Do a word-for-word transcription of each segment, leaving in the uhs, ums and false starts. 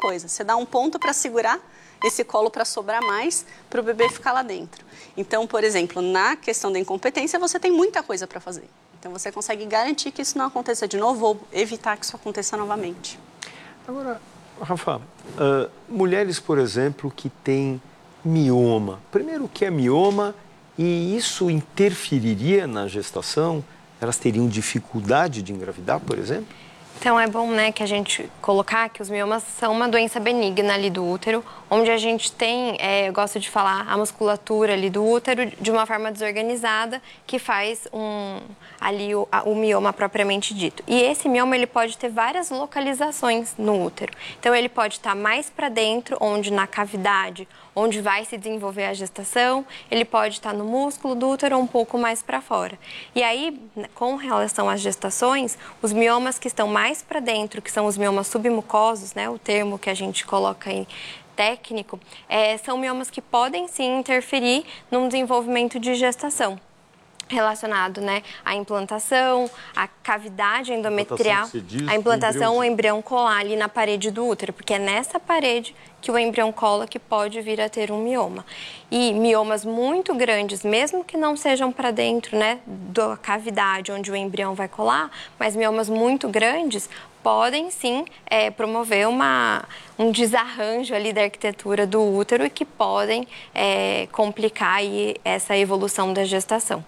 coisa. Você dá um ponto para segurar esse colo para sobrar mais, para o bebê ficar lá dentro. Então, por exemplo, na questão da incompetência, você tem muita coisa para fazer. Então, você consegue garantir que isso não aconteça de novo ou evitar que isso aconteça novamente. Agora, Rafa, uh, mulheres, por exemplo, que têm mioma. Primeiro, o que é mioma e isso interferiria na gestação? Elas teriam dificuldade de engravidar, por exemplo? Então, é bom, né, que a gente colocar que os miomas são uma doença benigna ali do útero, onde a gente tem, é, eu gosto de falar, a musculatura ali do útero de uma forma desorganizada, que faz um, ali o, a, o mioma propriamente dito. E esse mioma, ele pode ter várias localizações no útero. Então, ele pode estar mais para dentro, onde na cavidade, onde vai se desenvolver a gestação, ele pode estar no músculo do útero ou um pouco mais para fora. E aí, com relação às gestações, os miomas que estão mais para dentro, que são os miomas submucosos, né, o termo que a gente coloca em técnico, é, são miomas que podem sim interferir no desenvolvimento de gestação, relacionado, né, à implantação, à cavidade endometrial, a implantação, o embrião colar ali na parede do útero, porque é nessa parede que o embrião cola que pode vir a ter um mioma. E miomas muito grandes, mesmo que não sejam para dentro, né, da cavidade onde o embrião vai colar, mas miomas muito grandes podem sim é, promover uma, um desarranjo ali da arquitetura do útero e que podem é, complicar aí essa evolução da gestação.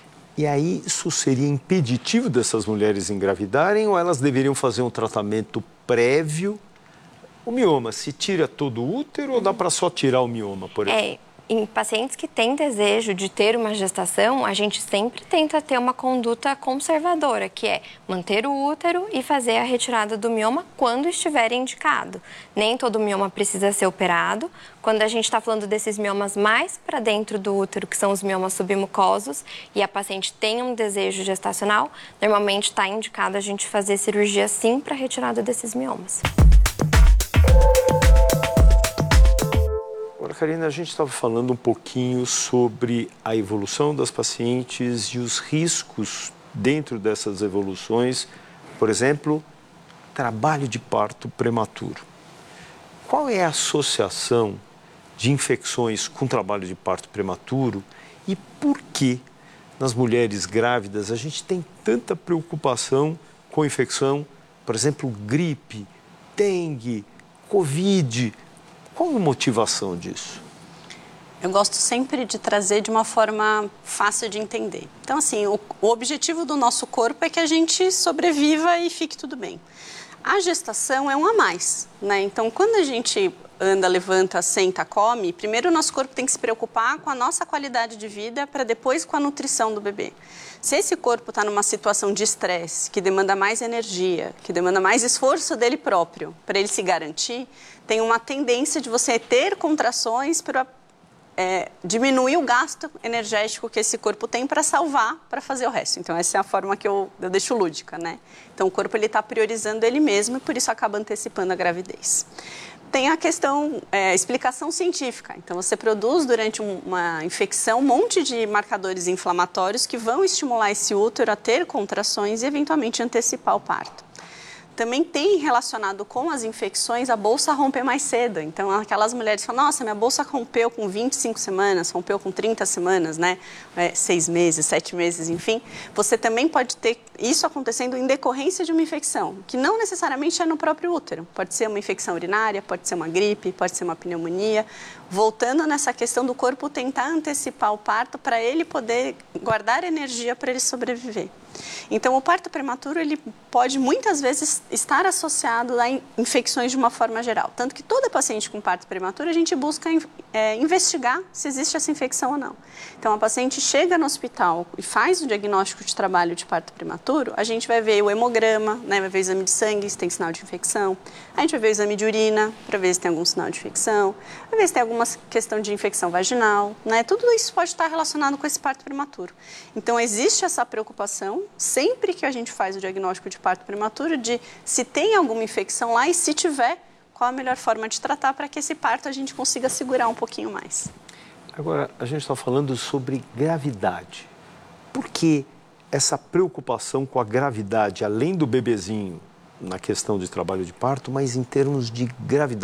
E aí, isso seria impeditivo dessas mulheres engravidarem ou elas deveriam fazer um tratamento prévio? O mioma, se tira todo o útero ou dá para só tirar o mioma, por exemplo? É, em pacientes que têm desejo de ter uma gestação, a gente sempre tenta ter uma conduta conservadora, que é manter o útero e fazer a retirada do mioma quando estiver indicado. Nem todo mioma precisa ser operado. Quando a gente está falando desses miomas mais para dentro do útero, que são os miomas submucosos, e a paciente tem um desejo gestacional, normalmente está indicado a gente fazer cirurgia sim para a retirada desses miomas. Agora, Karina, a gente estava falando um pouquinho sobre a evolução das pacientes e os riscos dentro dessas evoluções. Por exemplo, trabalho de parto prematuro. Qual é a associação de infecções com trabalho de parto prematuro e por que nas mulheres grávidas a gente tem tanta preocupação com infecção, por exemplo, gripe, dengue, covid? Qual a motivação disso? Eu gosto sempre de trazer de uma forma fácil de entender. Então, assim, o, o objetivo do nosso corpo é que a gente sobreviva e fique tudo bem. A gestação é um a mais, né? Então, quando a gente anda, levanta, senta, come, primeiro o nosso corpo tem que se preocupar com a nossa qualidade de vida para depois com a nutrição do bebê. Se esse corpo está numa situação de estresse, que demanda mais energia, que demanda mais esforço dele próprio para ele se garantir, tem uma tendência de você ter contrações para é, diminuir o gasto energético que esse corpo tem para salvar, para fazer o resto. Então, essa é a forma que eu, eu deixo lúdica, né? Então, o corpo está priorizando ele mesmo e por isso acaba antecipando a gravidez. Tem a questão, é, explicação científica. Então, você produz durante um, uma infecção um monte de marcadores inflamatórios que vão estimular esse útero a ter contrações e, eventualmente, antecipar o parto. Também tem relacionado com as infecções a bolsa romper mais cedo. Então, aquelas mulheres que falam, nossa, minha bolsa rompeu com vinte e cinco semanas, rompeu com trinta semanas, né? É, seis meses, sete meses, enfim. Você também pode ter isso acontecendo em decorrência de uma infecção, que não necessariamente é no próprio útero. Pode ser uma infecção urinária, pode ser uma gripe, pode ser uma pneumonia. Voltando nessa questão do corpo tentar antecipar o parto para ele poder guardar energia para ele sobreviver. Então, o parto prematuro, ele pode muitas vezes estar associado a infecções de uma forma geral. Tanto que toda paciente com parto prematuro, a gente busca é, investigar se existe essa infecção ou não. Então, a paciente chega no hospital e faz o diagnóstico de trabalho de parto prematuro, a gente vai ver o hemograma, né, vai ver o exame de sangue, se tem sinal de infecção. A gente vai ver o exame de urina, para ver se tem algum sinal de infecção. Vai ver se tem alguma questão de infecção vaginal, né? Tudo isso pode estar relacionado com esse parto prematuro. Então, existe essa preocupação sempre que a gente faz o diagnóstico de parto prematuro, de se tem alguma infecção lá e se tiver, qual a melhor forma de tratar para que esse parto a gente consiga segurar um pouquinho mais. Agora, a gente está falando sobre gravidade. Por que essa preocupação com a gravidade, além do bebezinho, na questão de trabalho de parto, mas em termos de gravidade?